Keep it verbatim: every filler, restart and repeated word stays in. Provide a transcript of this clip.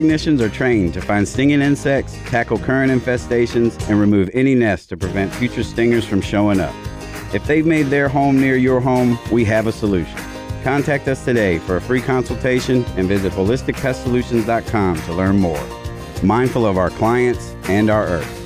Technicians are trained to find stinging insects, tackle current infestations, and remove any nests to prevent future stingers from showing up. If they've made their home near your home, we have a solution. Contact us today for a free consultation and visit holistic pest solutions dot com to learn more. Mindful of our clients and our earth.